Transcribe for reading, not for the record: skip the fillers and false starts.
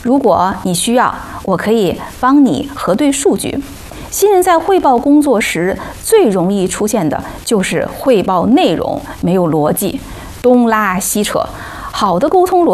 如果你需要，我可以帮你核对数据。新人在汇报工作时最容易出现的就是汇报内容没有逻辑，东拉西扯。好的沟通逻